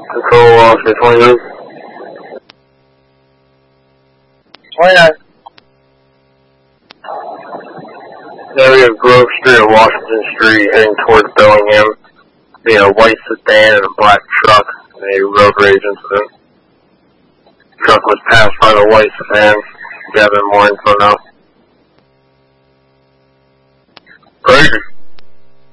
Control, 620. 29. Area of Grove Street and Washington Street heading towards Bellingham. A white sedan and a black truck in a road rage incident. Truck was passed by the white sedan. Gathering more info now. Crazy.